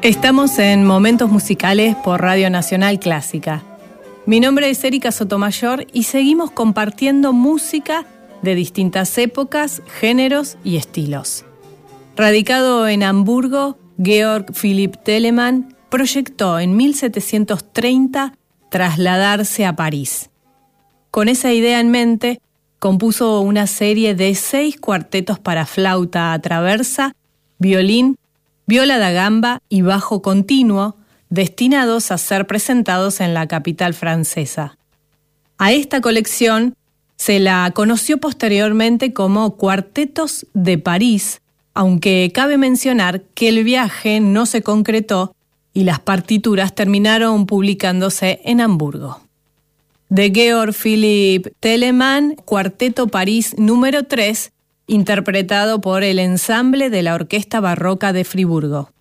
Estamos en Momentos Musicales por Radio Nacional Clásica. Mi nombre es Erika Sotomayor y seguimos compartiendo música de distintas épocas, géneros y estilos. Radicado en Hamburgo, Georg Philipp Telemann proyectó en 1730 trasladarse a París. Con esa idea en mente, compuso una serie de 6 cuartetos para flauta a traversa, violín, viola da gamba y bajo continuo, destinados a ser presentados en la capital francesa. A esta colección se la conoció posteriormente como Cuartetos de París, aunque cabe mencionar que el viaje no se concretó y las partituras terminaron publicándose en Hamburgo. De Georg Philipp Telemann, Cuarteto París número 3, interpretado por el ensamble de la Orquesta Barroca de Friburgo.